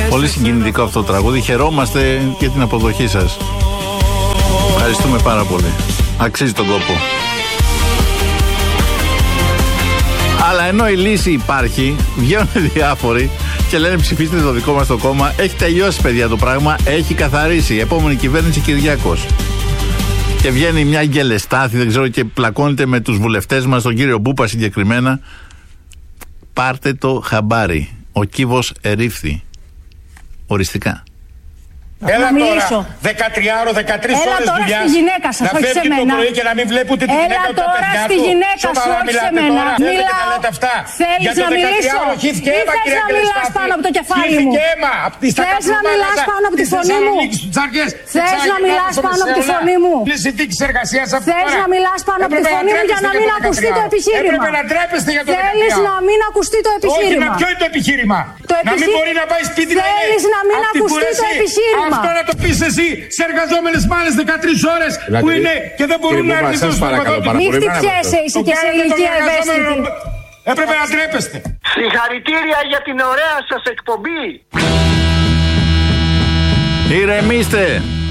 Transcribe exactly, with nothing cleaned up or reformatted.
Πολύ συγκινητικό αυτό το τραγούδι. Χαιρόμαστε και την αποδοχή σας. Ευχαριστούμε πάρα πολύ. Αξίζει τον κόπο. Αλλά ενώ η λύση υπάρχει, βγαίνουν διάφοροι και λένε ψηφίστε το δικό μας το κόμμα. Έχει τελειώσει, παιδιά, το πράγμα. Έχει καθαρίσει. Η επόμενη κυβέρνηση Κυριάκος. Και βγαίνει μια γκελεστάθη, δεν ξέρω, και πλακώνεται με τους βουλευτές μας, τον κύριο Μπούπα συγκεκριμένα. Πάρτε το χαμπάρι. Ο κύβος ερήφθη. Οριστικά. Έλα τώρα, δεκατριάρο, δεκατρείς ώρες δουλειά. Να φεύγει το πρωί και να μην βλέπει ούτε τη γυναίκα του τα παιδιά του. Σοβαρά μιλάτε τώρα, θέλετε και λέτε αυτά. Για το δεκατριάρο χύθηκε αίμα, κυρία Γκελεστάθη. Χύθηκε αίμα. Θες να μιλάς πάνω από τη φωνή μου. Θες να μιλάς πάνω από τη φωνή μου. Θες να μιλάς πάνω από τη φωνή μου για να μην ακουστεί το επιχείρημα. Έπρεπε να ντρέπεστε για το δεκατριάρο. Θέλεις να μην ακουστεί το επιχείρημα. Όχι, ποιο είναι το επιχείρημα. Να μην μπορεί να πάει σπίτι να είναι. Θέλεις να μην ακουστεί το επιχείρημα. Αυτό να το πεις εσύ σε εργαζόμενες μάνες δεκατρείς ώρες Λάτε, που είναι και δεν μπορούν να έρθουν στο εργοδότη. Μην χτυπιέσαι, είσαι και σε ηλικία ευαίσθητη. Έπρεπε να ντρέπεστε. Συγχαρητήρια για την ωραία σας εκπομπή. Ηρεμήστε.